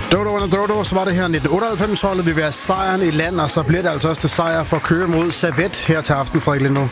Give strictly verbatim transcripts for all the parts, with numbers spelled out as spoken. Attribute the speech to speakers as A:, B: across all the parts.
A: Dodo under Dodo, så var det her nitten otteoghalvfems-holdet. Vi vil have sejren i land, og så bliver det altså også til sejr for Køge mod Servette her til aften, Frederik Lindmo.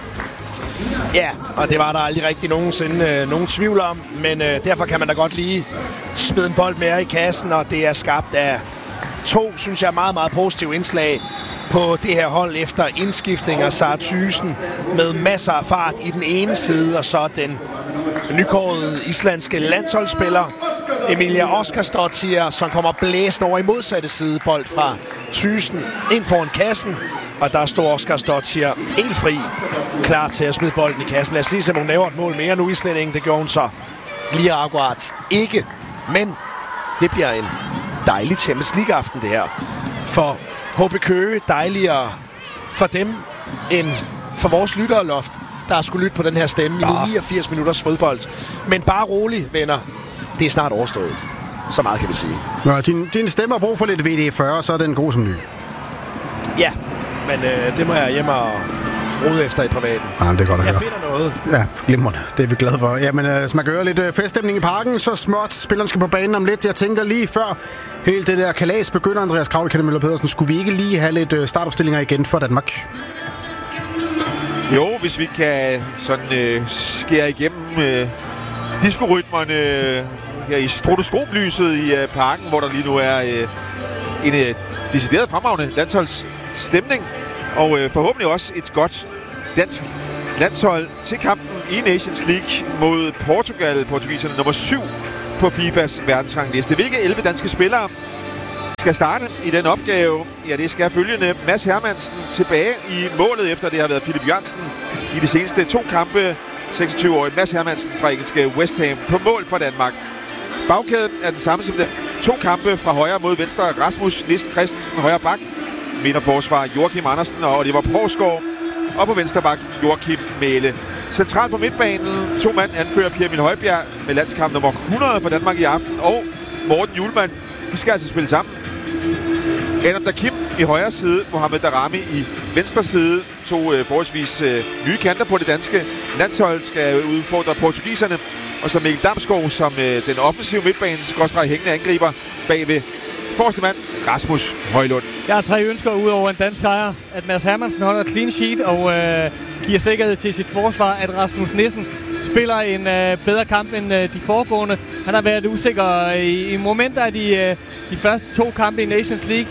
B: Ja, og det var der aldrig rigtig nogensinde øh, nogen tvivl om, men øh, derfor kan man da godt lige smide en bold mere i kassen, og det er skabt af to, synes jeg, meget, meget positive indslag på det her hold efter indskiftninger. Sara Thyssen med masser af fart i den ene side, og så den nykårede islandske landsholdsspiller Emilia Óskarsdóttir, som kommer blæsende over i modsatte side. Bold fra Thyssen ind foran kassen, og der står Óskarsdóttir helt fri, klar til at smide bolden i kassen. Lad os sige, at hun laver et mål mere nu i islændingen. Det gjorde hun så lige akkurat ikke, men det bliver en dejlig Champions League-aften det her. For H B Køge dejligere for dem end for vores lytterloft, der skulle lytte på den her stemme i nu niogfirs minutters fodbold. Men bare rolig, venner. Det er snart overstået. Så meget kan vi sige.
A: Nå, din, din stemme har brug for lidt V D fyrre, så er den god som ny.
B: Ja, men øh, det må jeg hjem og rode efter i privaten.
A: Ja, det er godt at
B: jeg
A: høre.
B: finder noget.
A: Ja, glimrende. Det er vi glade for. Jamen, øh, så man kan høre lidt øh, feststemning i parken, så småt. Spillerne skal på banen om lidt. Jeg tænker lige før helt det der kalas begynder, Andreas Kravl, Møller Pedersen. Skulle vi ikke lige have lidt øh, startopstillinger igen for Danmark?
C: Jo, hvis vi kan sådan øh, skære igennem øh, diskorytmerne øh, her i stroboskoplyset i øh, parken, hvor der lige nu er øh, en øh, decideret fremragende landsholdsstemning, og øh, forhåbentlig også et godt dansk landshold til kampen i Nations League mod Portugal. Portugiserne nummer syv på FIFAs verdensrangliste. Hvilke elleve danske spillere skal starte i den opgave? Ja, det skal følgende: Mads Hermansen tilbage i målet, efter det har været Philip Jørgensen i de seneste to kampe. seksogtyve-årig Mads Hermansen fra engelske West Ham på mål for Danmark. Bagkæden er den samme som de to kampe fra højre mod venstre. Rasmus Nissen Christensen, højre bak. Midterforsvar Joachim Andersen og Oliver Provsgaard. Og på venstre bak Joachim Mæhle. Centralt på midtbanen, to mand anfører Pierre Emil Højbjerg med landskamp nummer hundrede for Danmark i aften. Og Morten Hjulmand. De skal altså spille sammen. Adam Dakim i højre side, Mohamed Darami i venstre side. To øh, forholdsvis øh, nye kanter på det danske landshold skal udfordre portugiserne. Og så Mikkel Damsgaard som øh, den offensive midtbanes skråstreg hængende angriber bagved forreste mand, Rasmus Højlund.
D: Jeg har tre ønsker ud over en dansk sejr. At Mads Hermansen holder clean sheet og øh, giver sikkerhed til sit forsvar. At Rasmus Nissen spiller en øh, bedre kamp end øh, de foregående. Han har været usikker i, i momenter af de, øh, de første to kampe i Nations League.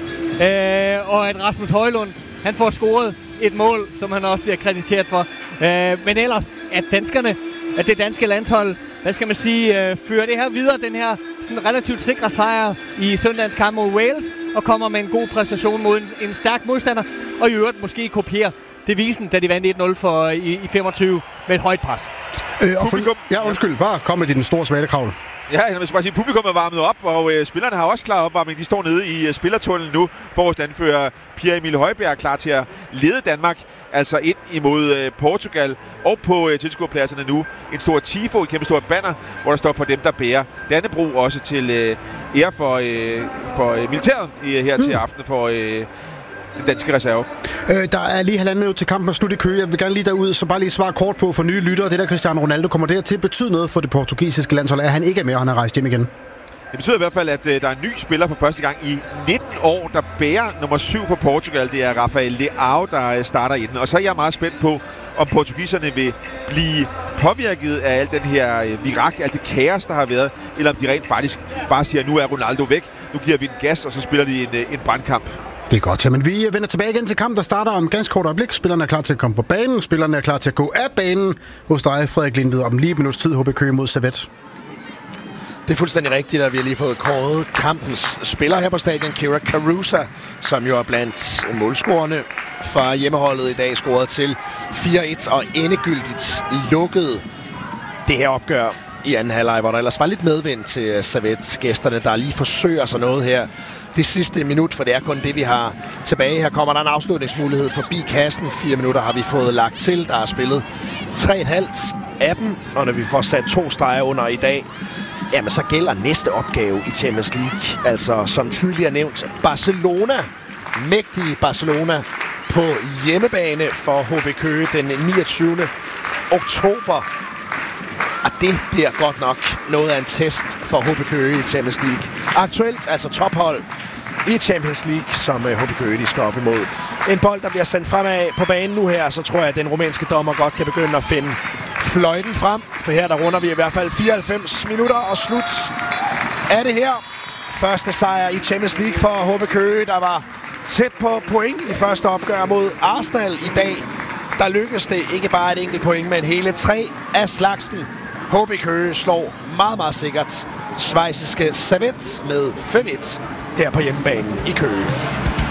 D: Øh, og at Rasmus Højlund, han får scoret et mål, som han også bliver krediteret for. Øh, men ellers, at danskerne, at det danske landshold, hvad skal man sige, øh, fører det her videre, den her sådan relativt sikre sejr i søndagens kamp mod Wales, og kommer med en god præstation mod en, en stærk modstander, og i øvrigt måske kopierer devisen, da de vandt et nul for, i, i femogtyve med et højt pres.
A: Øh, og publikum, ja, undskyld, bare kom med din store svale Kravl.
C: Ja, jeg vil bare sige, publikum er varmet op, og øh, spillerne har også klar opvarmning. De står nede i øh, spillertunnelen nu. Forrest anfører Pierre Emil Højbjerg klar til at lede Danmark, altså ind imod øh, Portugal. Og på øh, tilskuerpladserne nu en stor tifo, et kæmpe stort banner, hvor der står for dem, der bærer Dannebrog, også til øh, ære for, øh, for øh, militæret øh, her mm. til aften for øh, den danske reserve.
A: Øh, der er lige halvanden minut til kampen og slut i Køge. Jeg vil gerne lige derud, så bare lige svare kort på for nye lyttere. Det der Cristiano Ronaldo, kommer det til at betyde noget for det portugisiske landshold, at han ikke er med, og han har rejst hjem igen?
C: Det betyder i hvert fald, at øh, der er en ny spiller for første gang i nitten år, der bærer nummer syv for Portugal. Det er Rafael Leao, der øh, starter i den. Og så er jeg meget spændt på, om portugiserne vil blive påvirket af al den her øh, virak, alt det kaos, der har været, eller om de rent faktisk bare siger, nu er Ronaldo væk, nu giver vi en gas, og så spiller de en, øh, en brandkamp.
A: Det er godt, ja, men vi vender tilbage igen til kampen, der starter om ganske kort øjeblik. Spillerne er klar til at komme på banen, spillerne er klar til at gå af banen. Hos dig, Frederik Lindved, om lige et minuts tid, H B Køge mod Servette.
B: Det er fuldstændig rigtigt, at vi har lige fået kåret kampens spiller her på stadion, Kira Carusa, som jo er blandt målscorerne fra hjemmeholdet i dag, scoret til fire et og endegyldigt lukket det her opgør i anden halvleg, hvor der ellers var lidt medvind til Servette-gæsterne, der lige forsøger sig noget her det sidste minut, for det er kun det, vi har tilbage. Her kommer der en afslutningsmulighed forbi kassen. Fire minutter har vi fået lagt til. Der er spillet tre et halvt af dem, og når vi får sat to streger under i dag, jamen så gælder næste opgave i Champions League. Altså, som tidligere nævnt, Barcelona. Mægtige Barcelona på hjemmebane for H B Køge den niogtyvende oktober. Og det bliver godt nok noget af en test for H B Køge i Champions League. Aktuelt altså tophold i Champions League, som H B Køge de skal op imod. En bold, der bliver sendt fremad på banen nu her, så tror jeg, at den rumænske dommer godt kan begynde at finde fløjten frem. For her der runder vi i hvert fald fireoghalvfems minutter og slut af det her. Første sejr i Champions League for H B Køge, der var tæt på point i første opgør mod Arsenal i dag. Der lykkedes det ikke bare et enkelt point, men hele tre af slagsen. H B Køge slår meget, meget sikkert schweiziske Servette med fem et her på hjemmebanen i Køge.